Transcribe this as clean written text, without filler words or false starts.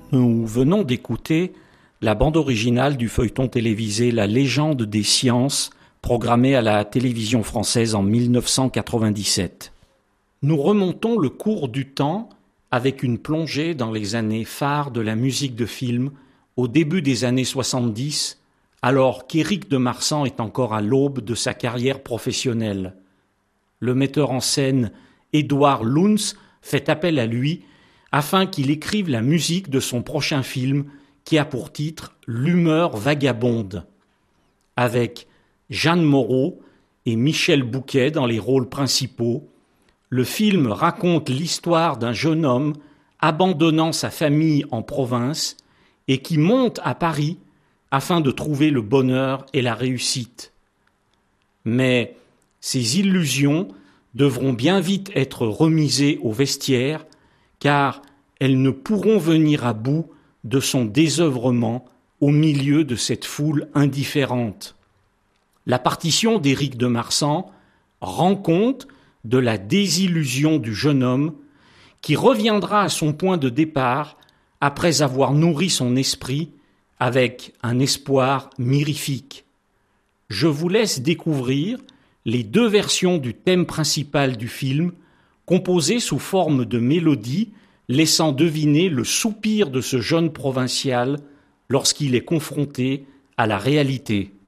Nous venons d'écouter la bande originale du feuilleton télévisé La Légende des sciences, programmé à la télévision française en 1997. Nous remontons le cours du temps avec une plongée dans les années phares de la musique de film, au début des années 70, alors qu'Éric de Marsan est encore à l'aube de sa carrière professionnelle. Le metteur en scène Édouard Luntz fait appel à lui afin qu'il écrive la musique de son prochain film qui a pour titre L'humeur vagabonde. Avec Jeanne Moreau et Michel Bouquet dans les rôles principaux, le film raconte l'histoire d'un jeune homme abandonnant sa famille en province et qui monte à Paris afin de trouver le bonheur et la réussite. Mais ces illusions devront bien vite être remisées au vestiaire car elles ne pourront venir à bout de son désœuvrement au milieu de cette foule indifférente. La partition d'Éric de Marsan rend compte de la désillusion du jeune homme qui reviendra à son point de départ après avoir nourri son esprit avec un espoir mirifique. Je vous laisse découvrir les deux versions du thème principal du film, composées sous forme de mélodie, laissant deviner le soupir de ce jeune provincial lorsqu'il est confronté à la réalité.